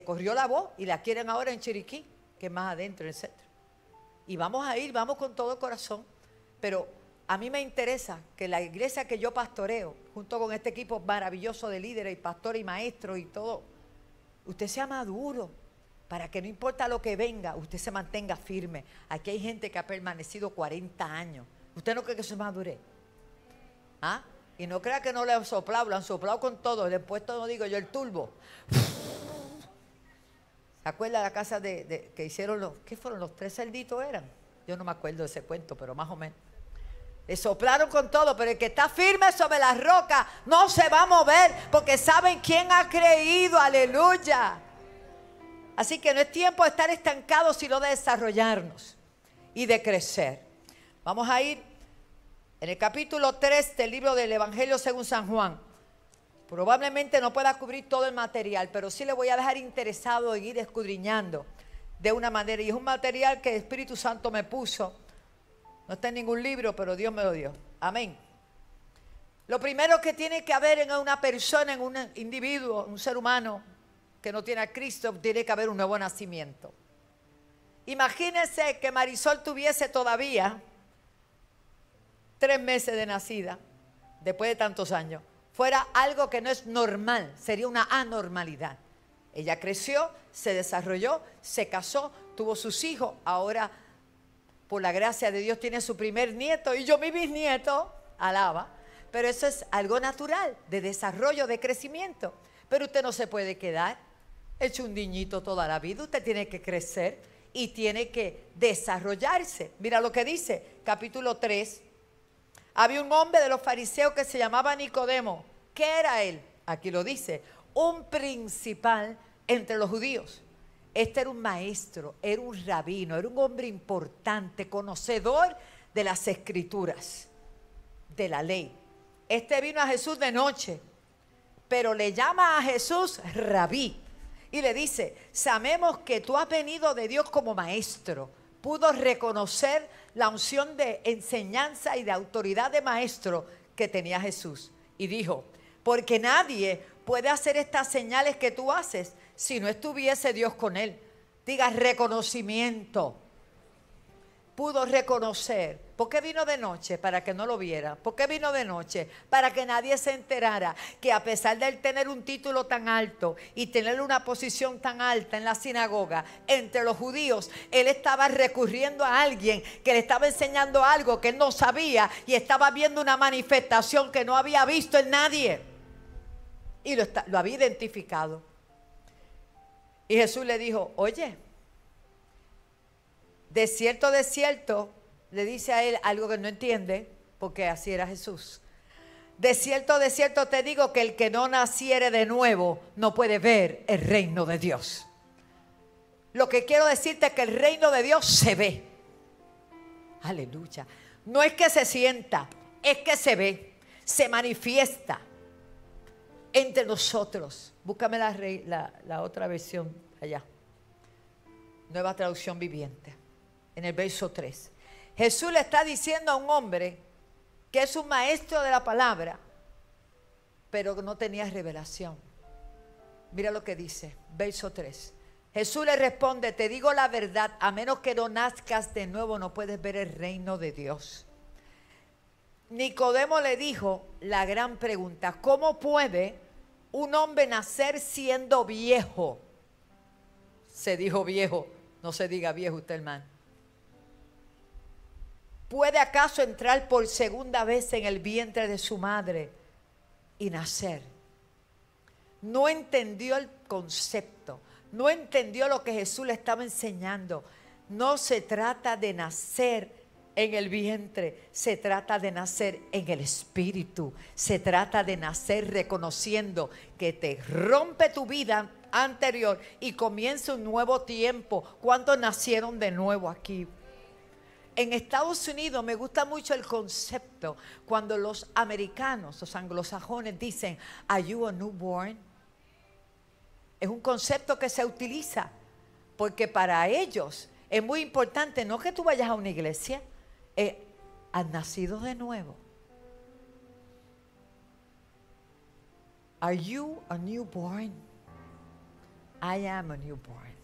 corrió la voz y la quieren ahora en Chiriquí, que es más adentro, en el centro. Y vamos a ir, vamos con todo corazón, pero a mí me interesa que la iglesia que yo pastoreo, junto con este equipo maravilloso de líderes y pastores y maestros y todo, usted sea maduro, para que no importa lo que venga, usted se mantenga firme. Aquí hay gente que ha permanecido 40 años. ¿Usted no cree que eso es madurez? ¿Ah? Y no crea que no le han soplado, lo han soplado con todo. Le he puesto, no digo yo, el turbo. ¿Se acuerda de la casa que hicieron los, qué fueron, los 3 cerditos eran? Yo no me acuerdo de ese cuento, pero más o menos. Le soplaron con todo, pero el que está firme sobre la roca no se va a mover, porque saben quién ha creído, aleluya. Así que no es tiempo de estar estancados, sino de desarrollarnos y de crecer. Vamos a ir en el capítulo 3 del libro del Evangelio según San Juan. Probablemente no pueda cubrir todo el material, pero sí le voy a dejar interesado en ir escudriñando de una manera. Y es un material que el Espíritu Santo me puso. No está en ningún libro, pero Dios me lo dio. Amén. Lo primero que tiene que haber en una persona, en un individuo, un ser humano que no tiene a Cristo, tiene que haber un nuevo nacimiento. Imagínense que Marisol tuviese todavía 3 meses de nacida, después de tantos años. Fuera algo que no es normal, sería una anormalidad. Ella creció, se desarrolló, se casó, tuvo sus hijos, ahora por la gracia de Dios tiene su primer nieto y yo mi bisnieto, alaba. Pero eso es algo natural, de desarrollo, de crecimiento. Pero usted no se puede quedar hecho un niñito toda la vida, usted tiene que crecer y tiene que desarrollarse. Mira lo que dice, capítulo 3. Había un hombre de los fariseos que se llamaba Nicodemo. ¿Qué era él? Aquí lo dice, un principal entre los judíos. Este era un maestro, era un rabino, era un hombre importante, conocedor de las escrituras, de la ley. Este vino a Jesús de noche, pero le llama a Jesús rabí. Y le dice, sabemos que tú has venido de Dios como maestro. Pudo reconocer la unción de enseñanza y de autoridad de maestro que tenía Jesús. Y dijo, porque nadie puede hacer estas señales que tú haces si no estuviese Dios con él. Diga reconocimiento. Pudo reconocer. ¿Por qué vino de noche? Para que no lo viera. ¿Por qué vino de noche? Para que nadie se enterara que a pesar de él tener un título tan alto y tener una posición tan alta en la sinagoga, entre los judíos, él estaba recurriendo a alguien que le estaba enseñando algo que él no sabía y estaba viendo una manifestación que no había visto en nadie. Y lo había identificado. Y Jesús le dijo, oye, de cierto, le dice a él algo que no entiende, porque así era Jesús. De cierto te digo que el que no naciere de nuevo no puede ver el reino de Dios. Lo que quiero decirte es que el reino de Dios se ve. Aleluya. No es que se sienta, es que se ve, se manifiesta entre nosotros. Búscame la otra versión allá. Nueva traducción viviente. En el verso 3. Jesús le está diciendo a un hombre que es un maestro de la palabra, pero que no tenía revelación. Mira lo que dice, verso 3. Jesús le responde, te digo la verdad, a menos que no nazcas de nuevo no puedes ver el reino de Dios. Nicodemo le dijo la gran pregunta, ¿cómo puede un hombre nacer siendo viejo? Se dijo viejo, no se diga viejo usted, hermano. ¿Puede acaso entrar por segunda vez en el vientre de su madre y nacer? No entendió el concepto, no entendió lo que Jesús le estaba enseñando. No se trata de nacer en el vientre, se trata de nacer en el espíritu, se trata de nacer reconociendo que te rompe tu vida anterior y comienza un nuevo tiempo. ¿Cuántos nacieron de nuevo aquí? En Estados Unidos me gusta mucho el concepto cuando los americanos, los anglosajones dicen, ¿Are you a newborn? Es un concepto que se utiliza porque para ellos es muy importante, no que tú vayas a una iglesia, has nacido de nuevo. ¿Are you a newborn? I am a newborn.